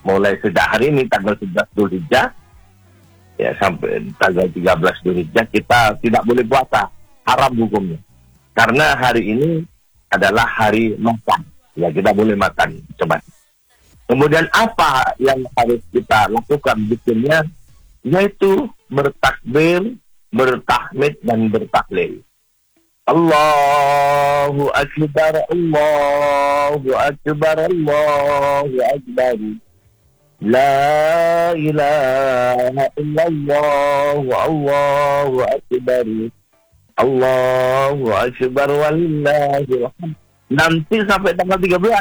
mulai sejak hari ini tanggal 11 Dzulhijjah ya sampai tanggal 13 Dzulhijjah kita tidak boleh puasa, haram hukumnya. Karena hari ini adalah hari makan. Ya, kita boleh makan, coba. Kemudian apa yang harus kita lakukan bikinnya? Yaitu bertakbir, bertahmid, dan bertahlil. Allahu Akbar, Allahu Akbar, Allahu Akbar. La ilaha illallah, Allahu Akbar. Allahu Akbar walillahil hamd. Nanti sampai tanggal 13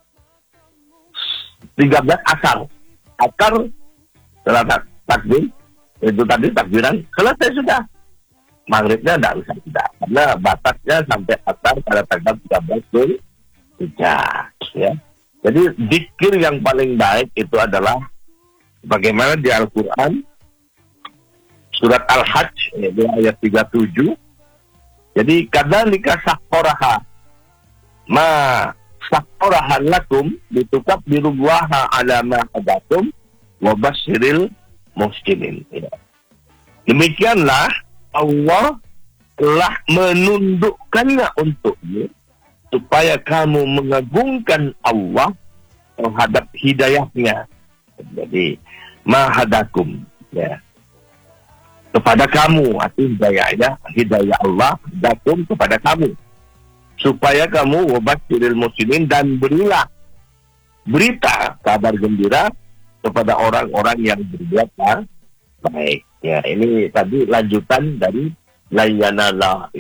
asar. Asar setelah takbir, itu tadi takbiran, selesai sudah. Maghribnya tidak usah kita, karena batasnya sampai asar pada tanggal 13 Dzulhijjah. Ya. Jadi zikir yang paling baik itu adalah bagaimana di Al-Quran surat Al-Hajj ayat 37. Jadi kadzalika sakhkharaha ma sakhkharaha lakum litukabbirullaha ala ma hadakum wa basyiril muhsinin. Ya. Demikianlah Allah telah menundukkannya untukmu supaya kamu mengagungkan Allah terhadap hidayahnya. Jadi mahadakum ya, kepada kamu, arti hidayah Allah dakum kepada kamu, supaya kamu wabasyiril muslimin, dan berilah berita kabar gembira kepada orang-orang yang berbuat baik. Ya, ini tadi lanjutan dari la yanalallaha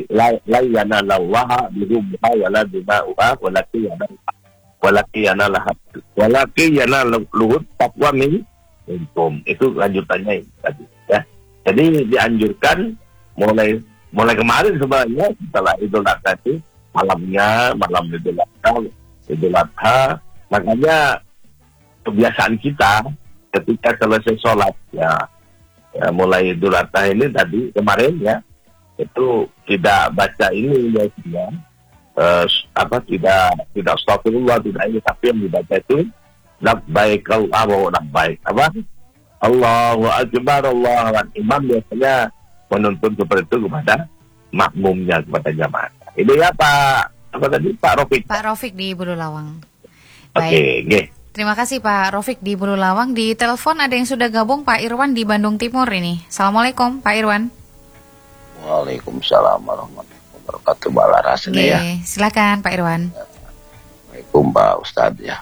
birubha wala dima'uha walaki yanaluhut taqwa minkum. Itu lanjutannya ini tadi ya. Jadi dianjurkan mulai kemarin sebenarnya setelah Idul Adha itu malam Idul Adha, makanya kebiasaan kita ketika selesai sholat ya mulai Idul Adha ini tadi kemarin ya, itu tidak baca ini ya, tidak astagfirullah, tidak ini, tapi yang dibaca itu labbaik Allahu labbaik, Allahu Akbar, Allahu Akbar. Imam biasanya menuntun seperti itu kepada makmumnya, kepada jamaah. Ini ya Pak Rofik. Pak Rofik di Bululawang. Oke, okay. Terima kasih Pak Rofik di Bululawang. Di telepon ada yang sudah gabung, Pak Irwan di Bandung Timur ini. Assalamualaikum Pak Irwan. Waalaikumsalam warahmatullahi wabarakatuh. Balaras ini ya. Silakan Pak Irwan. Assalamualaikum Pak Ustadz ya.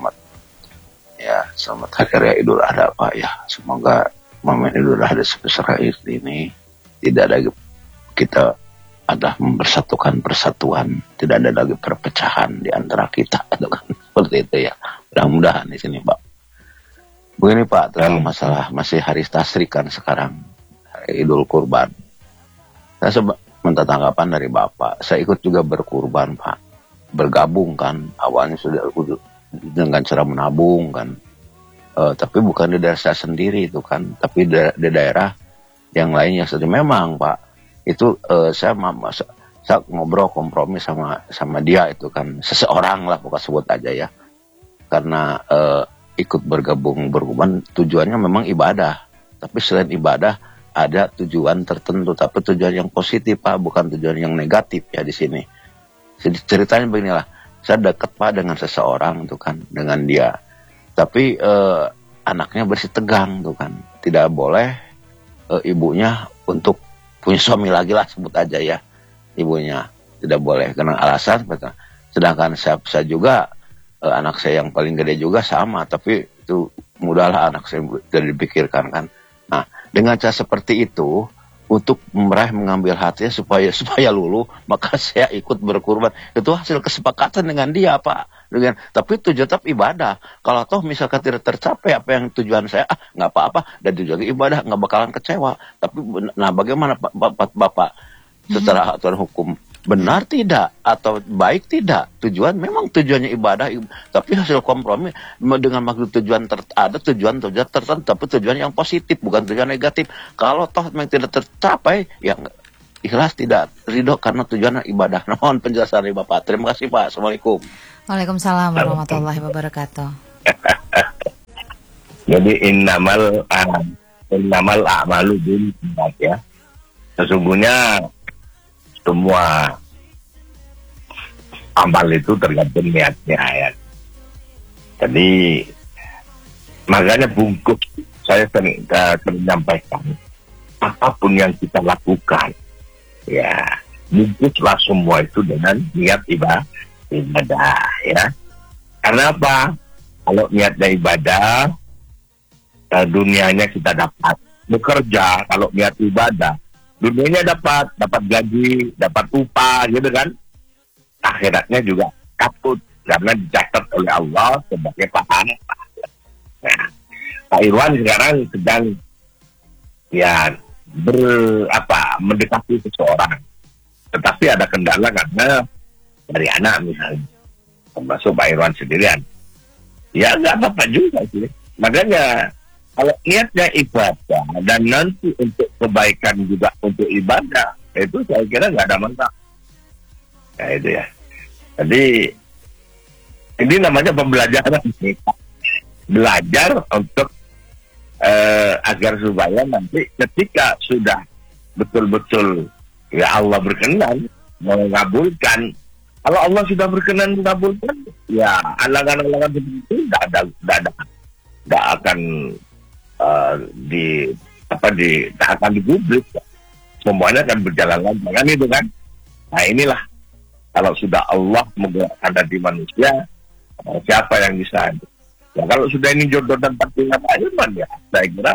Selamat hari raya Idul Adha Pak ya. Semoga momen Idul Adha sebesar ini tidak ada kita ada mempersatukan persatuan, tidak ada lagi perpecahan di antara kita, itu kan seperti itu ya. Mudah-mudahan di sini Pak. Begini Pak, tentang masalah masih hari tasrikan sekarang, hari Idul Kurban. Saya minta tanggapan dari Bapak. Saya ikut juga berkurban Pak, bergabung kan. Awalnya sudah dengan cara menabung kan, tapi bukan di daerah saya sendiri itu kan, tapi di daerah yang lainnya. Jadi memang Pak, itu saya ngobrol kompromi sama dia itu kan, seseorang lah bukan sebut aja ya, karena ikut bergabung berkurban tujuannya memang ibadah, tapi selain ibadah ada tujuan tertentu, tapi tujuan yang positif Pak, bukan tujuan yang negatif ya di sini. Jadi ceritanya beginilah, saya dekat Pak dengan seseorang tuh kan, dengan dia, tapi anaknya bersih tegang tuh kan, tidak boleh ibunya untuk punya suami lagi lah, sebut aja ya, ibunya tidak boleh karena alasan. Sedangkan saya juga anak saya yang paling gede juga sama, tapi itu mudahlah anak saya tidak dipikirkan kan. Nah, dengan cara seperti itu untuk mengambil hatinya supaya luluh, maka saya ikut berkurban. Itu hasil kesepakatan dengan dia Pak. Tapi tujuan tetap ibadah. Kalau toh misalkan tidak tercapai apa yang tujuan saya, nggak apa-apa, dan tujuan ibadah nggak bakalan kecewa. Tapi nah bagaimana Bapak secara aturan hukum, benar tidak atau baik tidak? Memang tujuannya ibadah, tapi hasil kompromi dengan maksud tujuan ada tujuan tertentu, tapi tujuan yang positif bukan tujuan negatif. Kalau toh memang tidak tercapai, ya ikhlas, tidak ridho karena tujuan ibadah. Mohon penjelasan dari Bapak. Terima kasih Pak. Assalamualaikum. Waalaikumsalam warahmatullahi wabarakatuh. Jadi innamal a'malu binniyat ya. Sesungguhnya semua amal itu tergantung niatnya ya. Jadi makanya bungkus saya sering menyampaikan apapun yang kita lakukan ya bungkuslah semua itu dengan niat ibadah ya. Karena apa? Kalau niatnya ibadah, dunianya kita dapat. Bekerja kalau niat ibadah, dunianya dapat gaji, dapat upah gitu kan. Akhiratnya juga kaput karena dicatat oleh Allah sebagai pahala. Nah, Pak Irwan sekarang sedang ya mendekati seseorang, tetapi ada kendala karena dari anak misalnya, termasuk Pak Irwan sendirian. Ya nggak apa-apa juga sih. Makanya kalau niatnya ibadah dan nanti untuk kebaikan juga untuk ibadah, itu saya kira nggak ada masalah. Ya itu ya. Jadi ini namanya pembelajaran kita. Belajar untuk agar supaya nanti ketika sudah betul-betul ya Allah berkenan mengabulkan. Kalau Allah sudah berkenan mengabulkan, ya alangan-alangan seperti itu tidak akan tak akan dipublik. Semuanya akan berjalan lancar itu kan. Nah inilah kalau sudah Allah menggerakkan hati manusia, siapa yang bisa? Ya kalau sudah ini jodoh dan takdirnya Pak Irwan ya, saya kira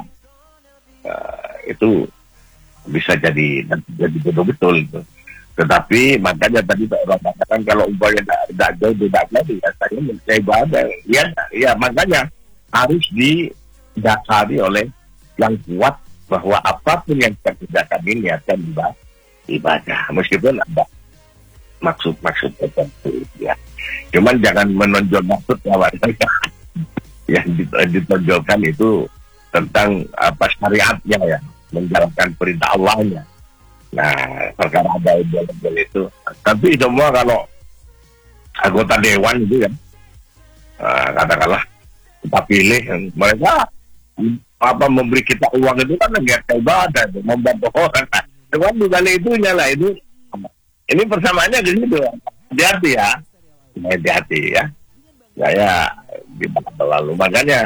itu bisa jadi jodoh betul itu. Tetapi makanya tadi Pak Irwan katakan kalau umpamanya tidak jauh tidak lagi ya saya menjadi ibadah. Ya makanya harus didasari oleh yang kuat bahwa apapun yang kita kerjakan ini akan ibadah meskipun ada maksud tertentu ya. Cuman jangan menonjol maksud yang ditonjolkan itu tentang syariatnya ya, menjalankan perintah Allahnya. Nah, perkara ada embel-embel itu. Tapi semua kalau anggota dewan itu kan, katakanlah kita pilih, mereka memberi kita uang itu kan nggak ibadah, membantu orang. Cuman bukan itunya lah itu. Ini persamaannya di situ. Hati-hati ya, hati-hati ya. Saya tidak terlalu makanya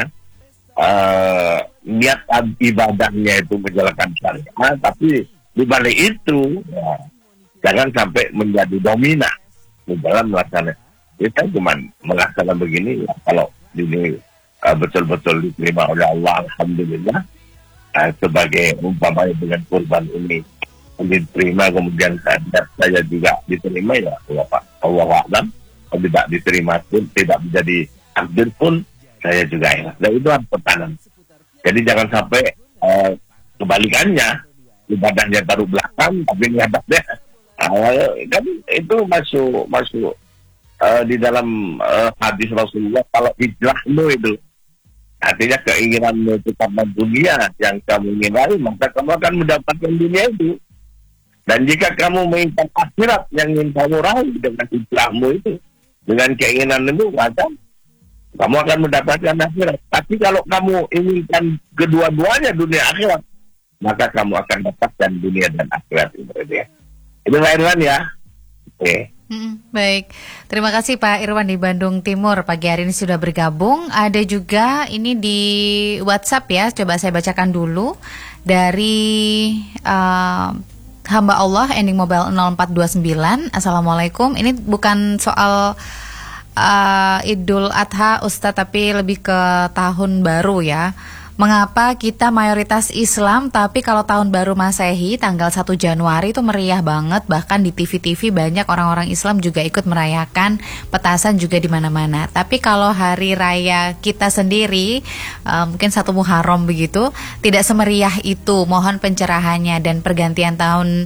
niat ibadahnya itu menjalankan syariat, tapi di balik itu ya, jangan sampai menjadi dominan di dalam melaksanakan. Kita cuma melaksanakan begini ya, kalau ini betul-betul diterima oleh Allah, alhamdulillah. Sebagai umpamanya dengan kurban ini diterima, kemudian saya juga diterima ya Allah a'lam. Kalau tidak diterima pun, tidak menjadi takdir pun, saya juga ya. Dan itu harus pertahanan. Jadi jangan sampai kebalikannya, ibadahnya taruh belakang, tapi niatnya kan itu masuk di dalam hadis Rasulullah. Kalau hijrahmu itu artinya keinginanmu itu karena dunia yang kamu ingin, maka kamu akan mendapatkan dunia itu. Dan jika kamu menginginkan akhirat yang ingin kamu raih dengan hijrahmu itu, dengan keinginan itu, maka kamu akan mendapatkan akhirat. Tapi kalau kamu inginkan kedua-duanya, dunia akhirat, maka kamu akan dapatkan dunia dan akhirat itu ya. Itu Pak Irwan ya. Oke. Baik, terima kasih Pak Irwan di Bandung Timur. Pagi hari ini sudah bergabung. Ada juga ini di WhatsApp ya. Coba saya bacakan dulu dari hamba Allah ending mobile 0429. Assalamualaikum. Ini bukan soal Idul Adha Ustadz, tapi lebih ke tahun baru ya. Mengapa kita mayoritas Islam, tapi kalau tahun baru Masehi tanggal 1 Januari itu meriah banget, bahkan di TV-TV banyak orang-orang Islam juga ikut merayakan, petasan juga di mana-mana. Tapi kalau hari raya kita sendiri, mungkin 1 Muharram begitu, tidak semeriah itu. Mohon pencerahannya dan pergantian tahun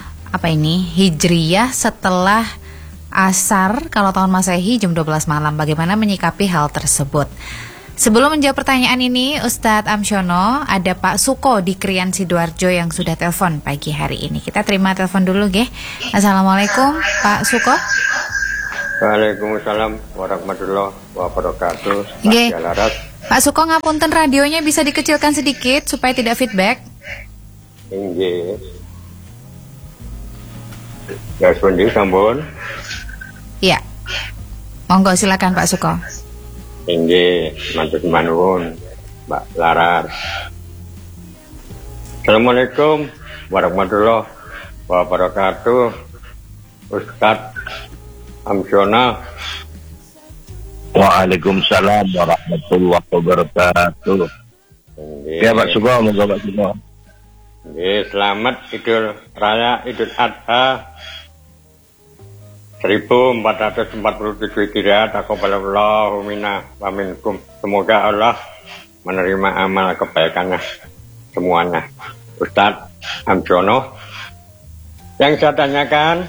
Hijriyah setelah Asar kalau tahun Masehi jam 12 malam. Bagaimana menyikapi hal tersebut? Sebelum menjawab pertanyaan ini, Ustadz Amsyono, ada Pak Suko di Krian Sidoarjo yang sudah telepon pagi hari ini. Kita terima telepon dulu, Geh. Assalamualaikum, Pak Suko. Waalaikumsalam warahmatullahi wabarakatuh. Geh. Pak Suko ngapunten, radionya bisa dikecilkan sedikit supaya tidak feedback. Inggih. Ya sundi sampun. Iya. Monggo silakan Pak Suko. Inggih, matur nuwun Mbak Laras. Assalamualaikum warahmatullahi wabarakatuh. Ustadz Amsyona. Waalaikumsalam warahmatullahi wabarakatuh. Ya Pak Suko, monggo Pak Suko. Selamat Idul Raya Idul Adha 1447 Hijriah. Taqabbalallahu minna wa minkum. Semoga Allah menerima amal kebaikannya semuanya. Ustadz Amjono, yang saya tanyakan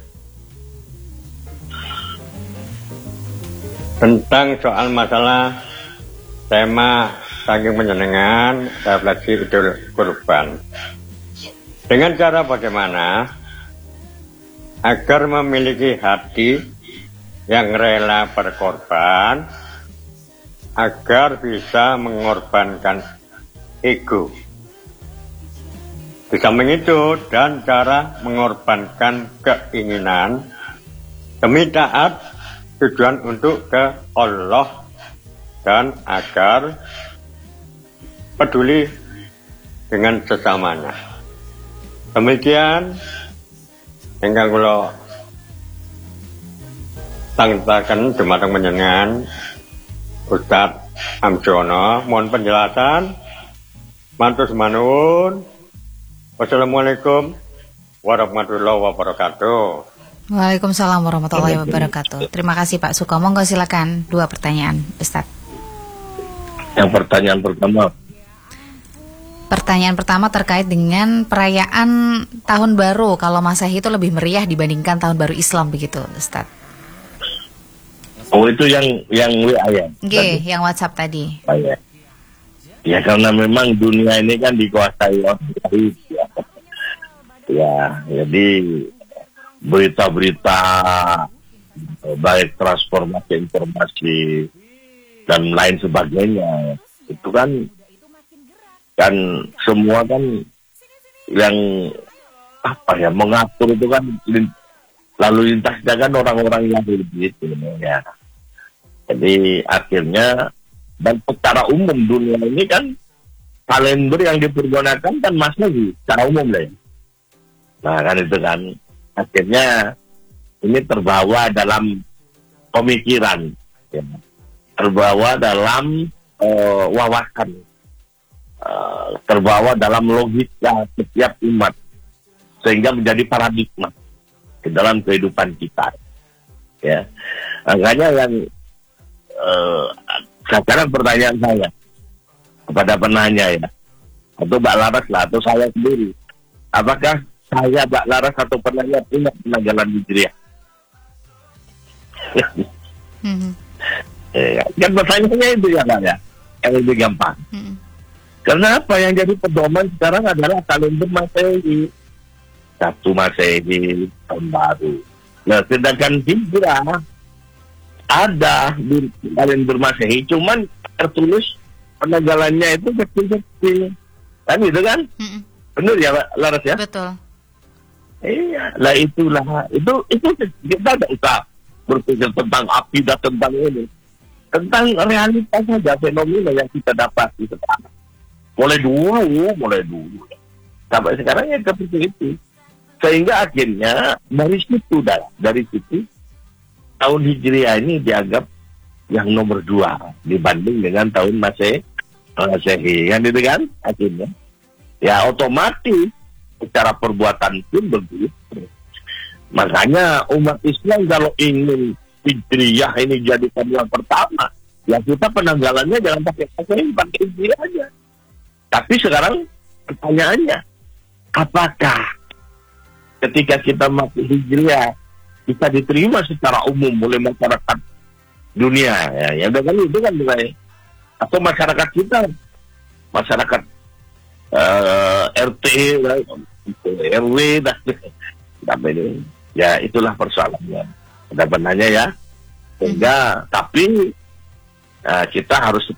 tentang soal masalah tema saking menyenengan refleksi Idul Kurban. Dengan cara bagaimana agar memiliki hati yang rela berkorban, agar bisa mengorbankan ego. Di samping itu, dan cara mengorbankan keinginan demi taat, tujuan untuk ke Allah, dan agar peduli dengan sesamanya. Demikian ingkang kula tangtaken dumateng panjenengan Ustadz Amjono, mohon penjelasan. Matur nuwun. Wassalamualaikum warahmatullahi wabarakatuh. Waalaikumsalam warahmatullahi wabarakatuh. Terima kasih Pak Suko. Monggo silakan 2 pertanyaan, Ustadz. Yang pertanyaan pertama. Pertanyaan pertama terkait dengan perayaan Tahun Baru. Kalau Masehi itu lebih meriah dibandingkan Tahun Baru Islam begitu, Ustadz. Oh, itu yang WA ya? Nggih, yang WhatsApp tadi. Oh, ya. Ya karena memang dunia ini kan dikuasai oleh ya. Ya, jadi berita-berita baik transformasi informasi dan lain sebagainya itu kan semua kan yang mengatur itu kan lalu lintasnya kan orang-orang yang begitu ya. Jadi akhirnya dan secara umum dunia ini kan kalender yang dipergunakan kan Masehi secara umum lah ya. Nah kan itu kan akhirnya ini terbawa dalam pemikiran, ya. Terbawa dalam wawasan, terbawa dalam logika setiap umat, sehingga menjadi paradigma di dalam kehidupan kita. Ya, makanya yang sekarang pertanyaan saya kepada penanya ya, atau Mbak Laras lah, atau saya sendiri, apakah saya Mbak Laras atau penanya punya penanggalan hijriah? Kan pertanyaannya itu ya Mbak ya, yang lebih gampang. Karena apa yang jadi pedoman sekarang adalah kalender Masehi, 1 Masehi, Tahun Baru. Nah, sedangkan hijrah ada di kalender Masehi, cuman tertulis penanggalannya itu kecil-kecil, kan gitu kan? Benar ya Mbak Laras ya? Betul. Iya, lah itulah itu kita tidak usah berpikir tentang akidah tentang ini, tentang realitas saja fenomena yang kita dapati sekarang. Mulai dulu sampai sekarang ya seperti itu, sehingga akhirnya dari situ tahun Hijriah ini dianggap yang nomor 2 dibanding dengan tahun Masehi, kan itu kan akhirnya ya otomatis secara perbuatan pun begitu. Makanya umat Islam kalau ingin Hijriah ini jadikan yang pertama, ya kita penanggalannya jangan pakai Masehi, pakai Hijriah aja. Tapi sekarang pertanyaannya, apakah ketika kita pakai Hijriah bisa diterima secara umum oleh masyarakat dunia? Ya kan itu kan mulai, atau masyarakat kita, masyarakat RT, RW, dan ini, ya itulah persoalannya. Ada benarnya ya, sehingga tapi kita harus tetap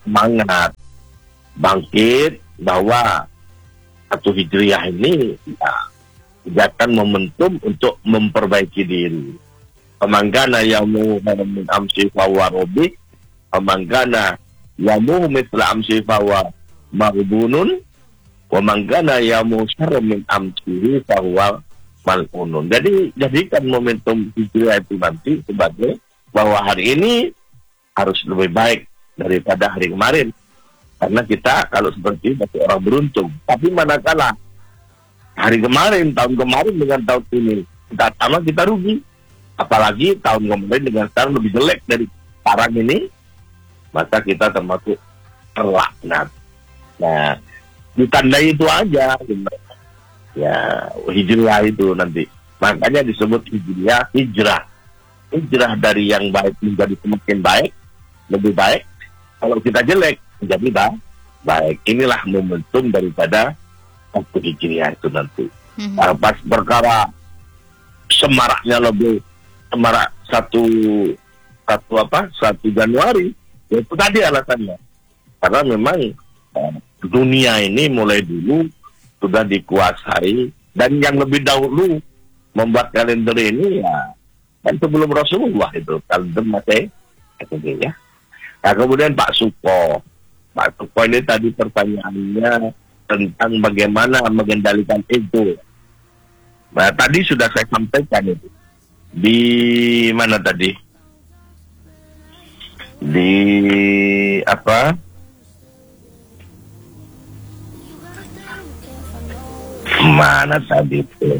semangat, bangkit bahwa 1 Hijriah ini jadikan momentum untuk memperbaiki diri. Pamanggana yamu min amsi fawa robi, pamanggana yamu mithla amsi fawa maghbunun, pamanggana yamu syarra min amsi fawa mal'unun. Jadi jadikan momentum Hijriah itu nanti sebagai bahwa hari ini harus lebih baik daripada hari kemarin. Karena kita kalau seperti itu masih orang beruntung. Tapi manakala hari kemarin, tahun kemarin dengan tahun ini kita sama, kita rugi. Apalagi tahun kemarin dengan sekarang lebih jelek dari sekarang ini, maka kita termasuk terlaknat. Nah, ditandai itu aja. Ya, hijrah itu nanti. Makanya disebut hijrah. Hijrah dari yang baik menjadi semakin baik, lebih baik. Kalau kita jelek, menjadi baik. Inilah momentum daripada 1 Hijriah itu nanti. Pas perkara semaraknya lebih semarak 1 Januari, itu tadi alasannya. Karena memang dunia ini mulai dulu sudah dikuasai, dan yang lebih dahulu membuat kalender ini ya kan sebelum Rasulullah itu kalender Masehi ya. Nah, kemudian Pak Suko ini tadi pertanyaannya tentang bagaimana mengendalikan ego. Nah, tadi sudah saya sampaikan itu. Di mana tadi? Di apa? Mana tadi itu?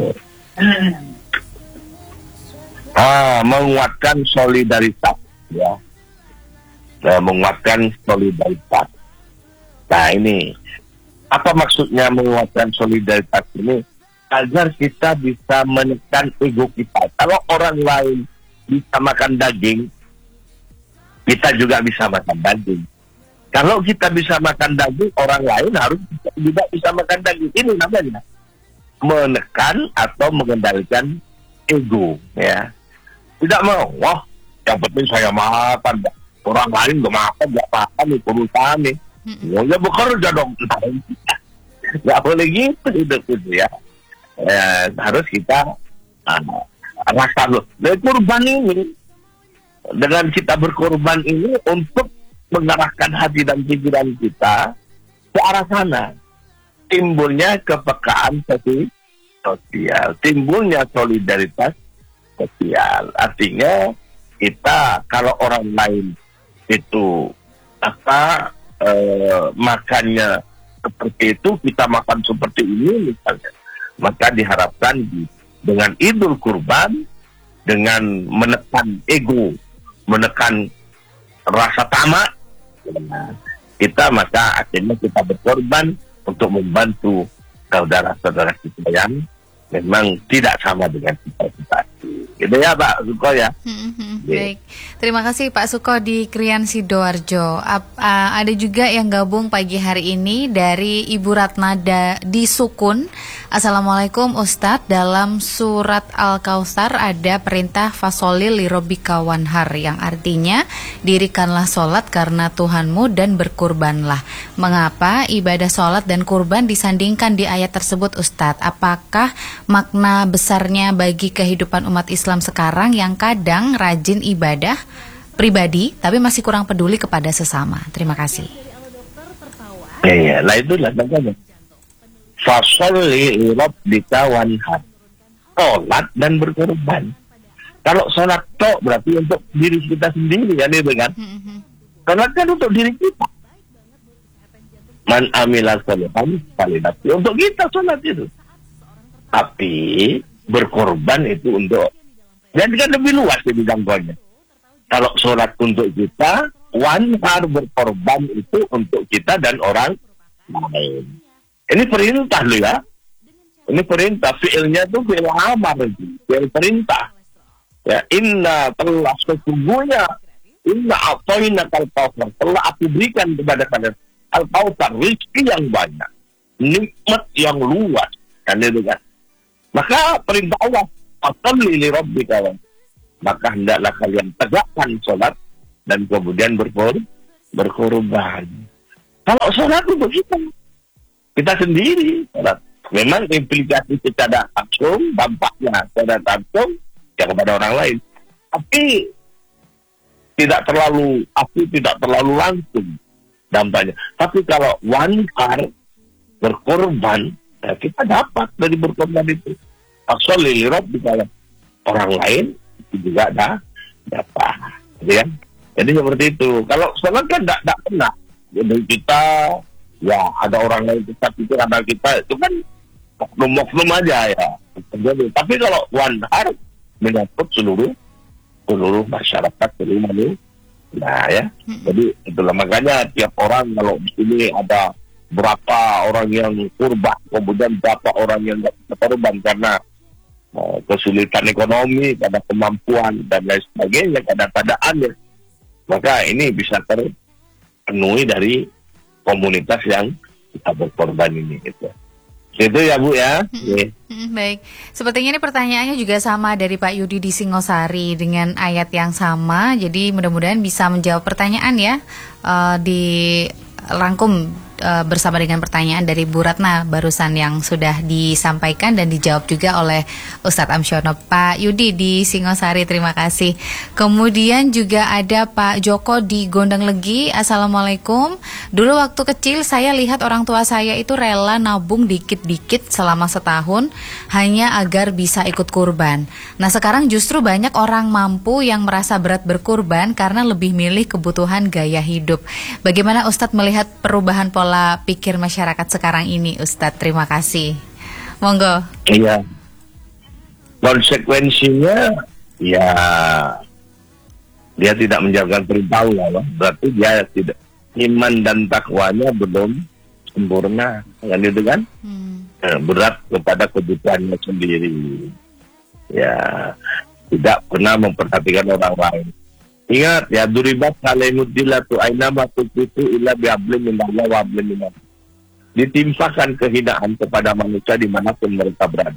Menguatkan solidaritas, ya. Menguatkan solidaritas. Nah, ini apa maksudnya menguatkan solidaritas ini? Agar kita bisa menekan ego kita. Kalau orang lain bisa makan daging, kita juga bisa makan daging. Kalau kita bisa makan daging, orang lain harus juga bisa makan daging. Ini namanya menekan atau mengendalikan ego, ya. Tidak mau, wah, yang penting saya makan, orang lain gak makan, gak apa-apa nih perusahaan nih. Ya bekerja dong. Gak boleh gitu hidup itu, ya. Harus kita rasa loh. Dari kurban ini, dengan kita berkorban ini untuk mengarahkan hati dan pikiran kita ke arah sana, timbulnya kepekaan sosial, timbulnya solidaritas sosial. Artinya kita kalau orang lain itu makannya seperti itu, kita makan seperti ini misalnya, maka diharapkan dengan Idul Kurban, dengan menekan ego, menekan rasa tamak, kita maka akhirnya kita berkorban untuk membantu saudara-saudara kita yang memang tidak sama dengan kita. Gitu ya Pak Suko ya. Baik, terima kasih Pak Suko di Krian Sidoarjo. Ada juga yang gabung pagi hari ini dari Ibu Ratna di Sukun. Assalamualaikum Ustadz, dalam surat Al-Kautsar ada perintah fasolil lirobika wanhar, yang artinya dirikanlah sholat karena Tuhanmu dan berkurbanlah. Mengapa ibadah sholat dan kurban disandingkan di ayat tersebut Ustadz? Apakah makna besarnya bagi kehidupan umat Islam sekarang yang kadang rajin ibadah pribadi tapi masih kurang peduli kepada sesama? Terima kasih. Ya, lah itulah makanya. Fasolli lirabbika wanhar. Sholat dan berkorban. Kalau sholat tok berarti untuk diri kita sendiri kan itu kan. Sholat kan untuk diri kita. Man amila sholihan falinafsi, untuk kita sholat itu. Tapi berkorban itu untuk, jadi kan lebih luas ini jangkauannya. Kalau sholat untuk kita, wanhar berkorban itu untuk kita dan orang lain. Ini perintah loh ya. Ini perintah, fi'ilnya itu fi'il amar, fi'il perintah. Ya, inna telah sesungguhnya, inna a'tayna kal-kautsar, telah aku berikan kepada kalian al-kautsar, rezeki yang banyak, nikmat yang luas, kan itu kan. Maka perintah Allah, fasolli lirabbika, maka hendaklah kalian tegakkan sholat dan kemudian berkorban. Kalau sholat itu begitu. Kita sendiri sholat. Memang implikasi secara langsung, dampaknya secara langsung ya kepada orang lain. Tapi tidak terlalu langsung dampaknya. Tapi kalau wanita berkorban, ya kita dapat dari berkorban itu. Aksoli lirab di dalam orang lain itu juga dapat. Ya. Jadi seperti itu. Kalau sholat kan tidak pernah. Jadi kita ya ada orang lain tetap itu karena kita itu kan oknum aja ya. Jadi, tapi kalau wanhar menyangkut seluruh masyarakat seluruh manusia. Nah ya. Jadi itulah makanya tiap orang kalau di sini ada berapa orang yang kurban, kemudian berapa orang yang tidak bisa korban karena kesulitan ekonomi, karena kemampuan dan lain sebagainya, karena keadaannya. Maka ini bisa terpenuhi dari komunitas yang kita berkorban ini gitu. Itu ya Bu ya. Baik, sepertinya ini pertanyaannya juga sama dari Pak Yudi di Singosari dengan ayat yang sama. Jadi mudah-mudahan bisa menjawab pertanyaan ya, dirangkum bersama dengan pertanyaan dari Bu Ratna barusan yang sudah disampaikan dan dijawab juga oleh Ustadz Amsyono. Pak Yudi di Singosari, terima kasih. Kemudian juga ada Pak Joko di Gondang Legi. Assalamualaikum. Dulu waktu kecil saya lihat orang tua saya itu rela nabung dikit-dikit selama setahun hanya agar bisa ikut kurban. Nah sekarang justru banyak orang mampu yang merasa berat berkurban karena lebih milih kebutuhan gaya hidup. Bagaimana Ustadz melihat perubahan pola pikir masyarakat sekarang ini, Ustadz? Terima kasih. Monggo. Iya. Konsekuensinya ya dia tidak menjalankan perintah Allah, berarti dia tidak, iman dan takwanya belum sempurna, kan itu kan? Berat kepada kebutuhannya sendiri. Ya, tidak pernah memperhatikan orang lain. Ingat ya, duribat kalimudillatu ainama tuqitu illa bi'ablin minallah wa ablin minallah. Ditimpakan kehinaan kepada manusia dimanapun mereka berada.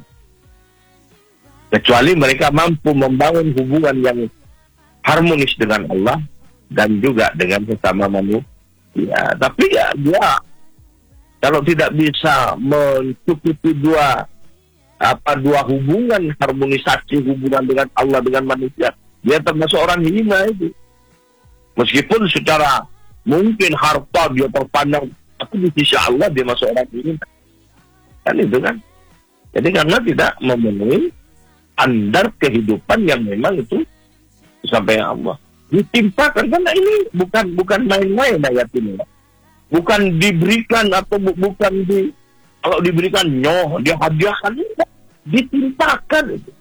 Kecuali mereka mampu membangun hubungan yang harmonis dengan Allah dan juga dengan sesama manusia. Tapi ya dia kalau tidak bisa mencukupi dua hubungan, harmonisasi hubungan dengan Allah dengan manusia, dia termasuk orang hina itu. Meskipun secara mungkin harta dia terpandang, tapi di sisi Allah dia masuk orang hina. Kan itu kan. Jadi karena tidak memenuhi standar kehidupan yang memang itu sampai Allah. Ditimpakan, karena ini bukan main-main ayat ini. Bukan diberikan atau bukan kalau diberikan dia hadiahkan, ditimpakan itu.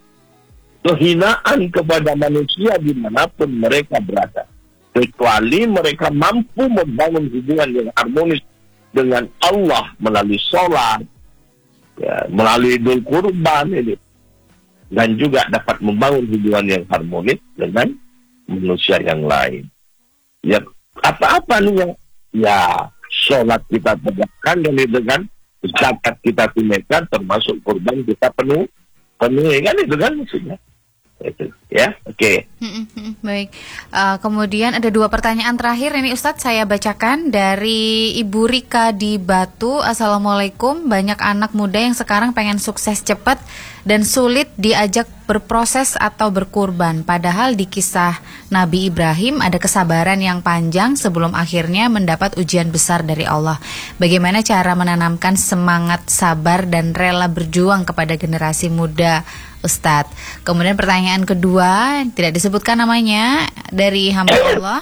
Kehinaan kepada manusia dimanapun mereka berada, kecuali mereka mampu membangun hubungan yang harmonis dengan Allah melalui sholat, ya, melalui idul kurban ini, dan juga dapat membangun hubungan yang harmonis dengan manusia yang lain. Ya apa-apa nih yang ya sholat kita tegakkan dan dengan zakat kita tunaikan, termasuk kurban kita penuhi kan itu kan maksudnya. Itu ya, oke. Baik. Kemudian ada dua pertanyaan terakhir ini Ustadz, saya bacakan dari Ibu Rika di Batu. Assalamualaikum. Banyak anak muda yang sekarang pengen sukses cepat dan sulit diajak berproses atau berkurban. Padahal di kisah Nabi Ibrahim ada kesabaran yang panjang sebelum akhirnya mendapat ujian besar dari Allah. Bagaimana cara menanamkan semangat sabar dan rela berjuang kepada generasi muda, Ustadz? Kemudian pertanyaan kedua, tidak disebutkan namanya, dari hamba Allah.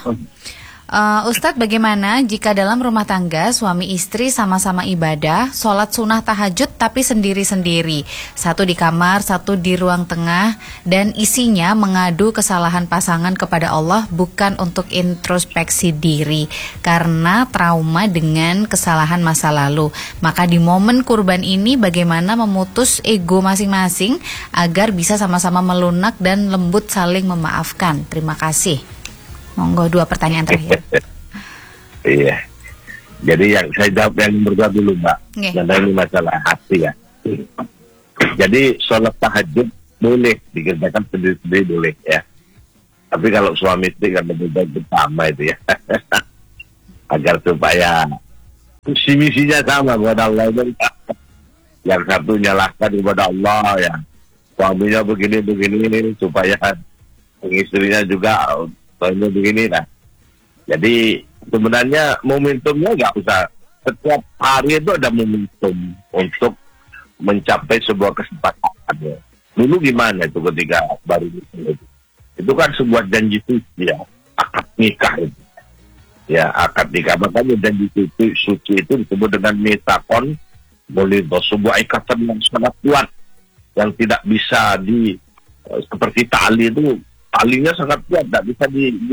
Ustadz, bagaimana jika dalam rumah tangga suami istri sama-sama ibadah, sholat sunnah tahajud tapi sendiri-sendiri, satu di kamar, satu di ruang tengah, dan isinya mengadu kesalahan pasangan kepada Allah bukan untuk introspeksi diri karena trauma dengan kesalahan masa lalu. Maka di momen kurban ini bagaimana memutus ego masing-masing agar bisa sama-sama melunak dan lembut saling memaafkan? Terima kasih. Monggo, dua pertanyaan terakhir. Iya. Jadi yang saya jawab yang berdua dulu, Mbak. Karena ini masalah hati ya. Jadi sholat tahajud boleh dikerjakan sendiri-sendiri boleh ya. Tapi kalau suami istri kan lebih baik bersama itu ya. agar supaya visi misinya sama kepada Allah. Yang satu nyalahkan kepada Allah ya, suaminya begini supaya istrinya juga suaminya begini lah. Jadi sebenarnya momentumnya nggak usah setiap hari itu ada momentum untuk mencapai sebuah kesepakatan ya. Dulu gimana itu ketika baru itu kan sebuah janji suci ya, akad nikah itu. Ya, akad nikah, makanya janji suci itu disebut dengan mitakon bolito, sebuah ikatan yang sangat kuat yang tidak bisa seperti tali itu, talinya sangat kuat, tidak bisa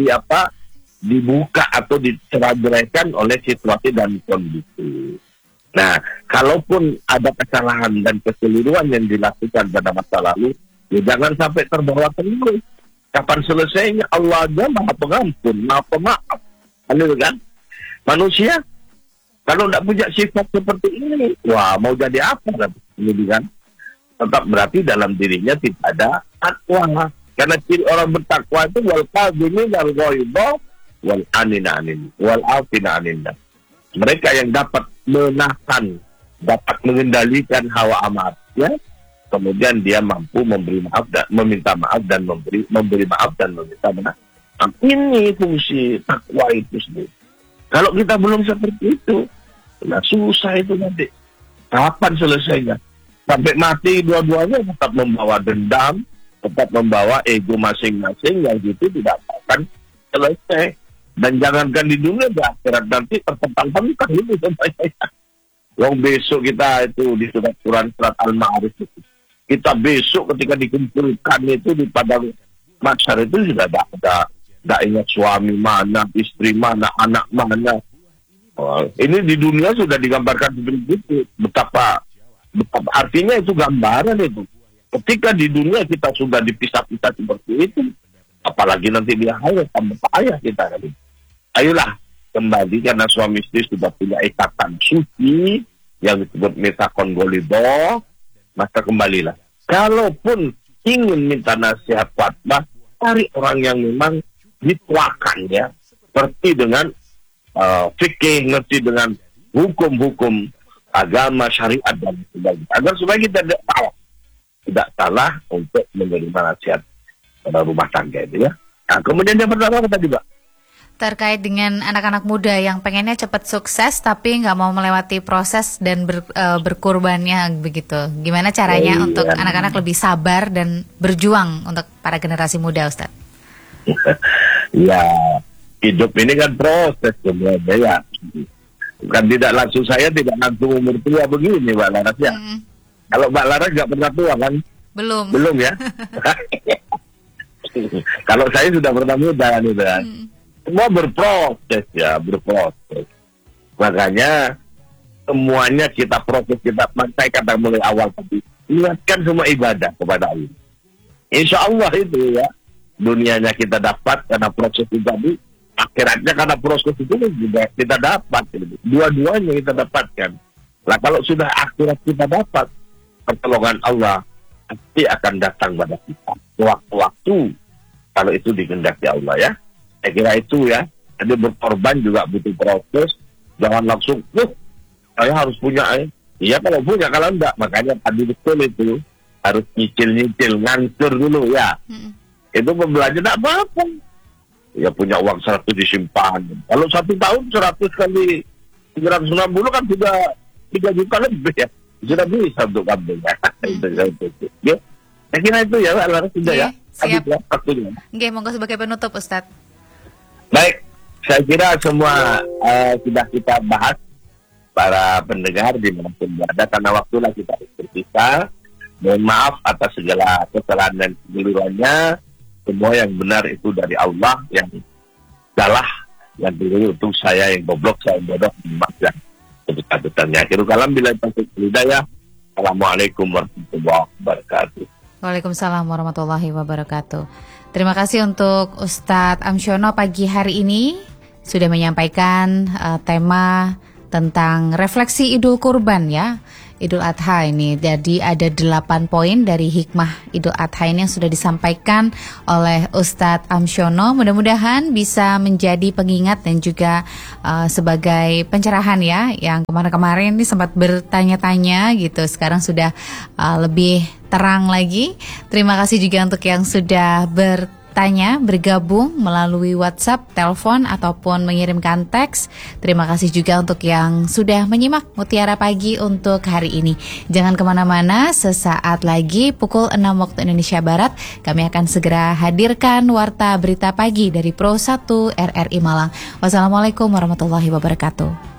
dibuka atau dicerai-beraikan oleh situasi dan kondisi. Nah, kalaupun ada kesalahan dan kekeliruan yang dilakukan pada masa lalu, ya jangan sampai terbawa terus. Kapan selesainya? Allah aja Maha Pengampun, Maha Pemaaf. Kan? Manusia kalau tidak punya sifat seperti ini, wah mau jadi apa kan? Tetap berarti dalam dirinya tidak ada takwa. Karena ciri orang bertakwa itu wal qazimin wal ghaidha wal anina wal afina aninna. Mereka yang dapat menahan, dapat mengendalikan hawa amarnya, kemudian dia mampu memberi maaf dan meminta maaf dan memberi maaf dan meminta maaf. Ini fungsi takwa itu sendiri. Kalau kita belum seperti itu, nah susah itu nanti. Kapan selesainya? Sampai mati dua-duanya tetap membawa dendam, tetap membawa ego masing-masing yang itu tidak akan selesai. Dan jangankan di dunia, di akhirat nanti tertentang-tentang itu semuanya. Yang besok kita itu di surat Al-Ma'arij itu. Kita besok ketika dikumpulkan itu di padang mahsyar itu sudah tidak ingat suami mana, istri mana, anak mana. Ini di dunia sudah digambarkan seperti itu. Betapa artinya itu gambaran itu. Ketika di dunia kita sudah dipisah-pisah seperti itu, apalagi nanti di akhirat tambah payah kita kali. Ayolah kembali karena suami istri sudah punya ikatan suci yang disebut mitakon golido, maka kembalilah. Kalaupun ingin minta nasihat fatwa, cari orang yang memang dituakan ya, ngerti dengan fikih, ngerti dengan hukum-hukum agama, syariat dan sebagainya. Agar supaya kita tidak salah untuk menerima nasihat rumah tangga itu ya. Nah, kemudian yang pertama apa tadi, Pak? Terkait dengan anak-anak muda yang pengennya cepat sukses tapi nggak mau melewati proses dan berkorbannya begitu. Gimana caranya untuk anak-anak lebih sabar dan berjuang untuk para generasi muda, Ustaz? Ya, hidup ini kan proses sebenarnya ya. Bukan tidak langsung, saya tidak langsung umur tua begini, Mbak Laras ya. Kalau Mbak Laras nggak pernah tua kan? Belum ya. Kalau saya sudah pernah muda nih kan. Semua berproses ya, berproses. Makanya semuanya kita proses, saya kata mulai awal tadi, ingatkan semua ibadah kepada Allah. Insya Allah itu ya, dunianya kita dapat karena proses itu tadi, akhiratnya karena proses itu juga kita dapat. Dua-duanya kita dapatkan. Lah kalau sudah akhirat kita dapat, pertolongan Allah pasti akan datang pada kita. Waktu-waktu kalau itu dikehendaki Allah ya. Saya kira itu ya. Jadi berkorban juga butuh proses. Jangan langsung, saya harus punya. Iya kalau punya, kalau enggak. Makanya tadi betul itu. Harus nyicil-nyicil, ngancur dulu ya. Itu pembelajaran enggak apa-apa. Ya punya uang 100 disimpan. Kalau 1 tahun 100 kali 360 kan sudah 3 juta lebih ya. Sudah bisa untuk kamu ya. Ya. Saya kira itu ya, Laras sudah ya. Siap. Ya, waktunya. Oke, monggo sebagai penutup, Ustadz. Baik, saya kira semua sudah kita bahas para pendengar di mana pun berada, karena waktulah kita berpisah. Mohon maaf atas segala kesalahan dan kekeliruannya. Semua yang benar itu dari Allah, yang salah yang keliru untuk saya yang goblok, saya yang bodoh, dan sebesar-besarnya. Akhirul kalam bila taufiq wal hidayah. Assalamualaikum warahmatullahi wabarakatuh. Waalaikumsalam warahmatullahi wabarakatuh. Terima kasih untuk Ustadz Amsyono pagi hari ini sudah menyampaikan tema tentang refleksi Idul Kurban ya, Idul Adha ini. Jadi ada 8 poin dari hikmah Idul Adha ini yang sudah disampaikan oleh Ustadz Amsyono. Mudah-mudahan bisa menjadi pengingat dan juga sebagai pencerahan ya. Yang kemarin-kemarin ini sempat bertanya-tanya gitu. Sekarang sudah lebih terang lagi. Terima kasih juga untuk yang sudah bergabung melalui WhatsApp, telepon, ataupun mengirimkan teks. Terima kasih juga untuk yang sudah menyimak Mutiara Pagi untuk hari ini. Jangan kemana-mana, sesaat lagi pukul 6 waktu Indonesia Barat, kami akan segera hadirkan Warta Berita Pagi dari Pro 1 RRI Malang. Wassalamualaikum warahmatullahi wabarakatuh.